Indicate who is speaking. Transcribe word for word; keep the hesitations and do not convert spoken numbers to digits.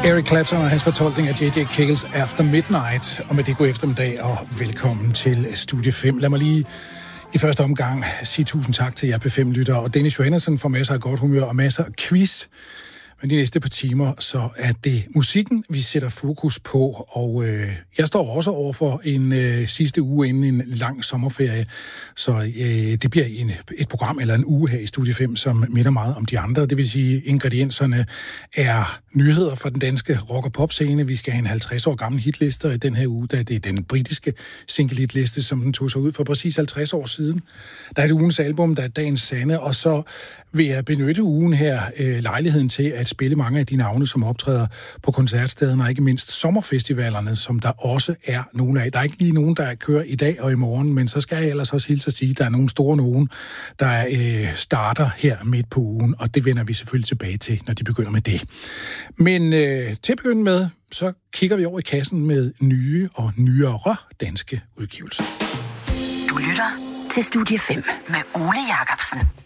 Speaker 1: Eric Clapton og hans fortolkning af J J Cales After Midnight. Og med det god eftermiddag og velkommen til Studie fem. Lad mig lige i første omgang sige tusind tak til jer P fem-lyttere. Og Dennis Johannesson får masser af godt humør og masser af quiz. Men de næste par timer, så er det musikken, vi sætter fokus på. Og øh, jeg står også over for en øh, sidste uge inden en lang sommerferie. Så øh, det bliver en, et program eller en uge her i Studie fem, som minder meget om de andre. Det vil sige, ingredienserne er nyheder fra den danske rock- og popscene. Vi skal have en halvtreds år gammel hitliste, og i den her uge, der er det den britiske single-hitliste, som den tog sig ud for præcis halvtreds år siden. Der er det ugens album, der er dagens sande, og så vil jeg benytte ugen her øh, lejligheden til at spille mange af de navne, som optræder på koncertstederne, og ikke mindst sommerfestivalerne, som der også er nogle af. Der er ikke lige nogen, der kører i dag og i morgen, men så skal jeg ellers også hilse at sige, at der er nogle store nogen, der øh, starter her midt på ugen, og det vender vi selvfølgelig tilbage til, når de begynder med det. Men øh, til at begynde med, så kigger vi over i kassen med nye og nyere danske udgivelser.
Speaker 2: Du lytter til Studie fem med Ole Jacobsen.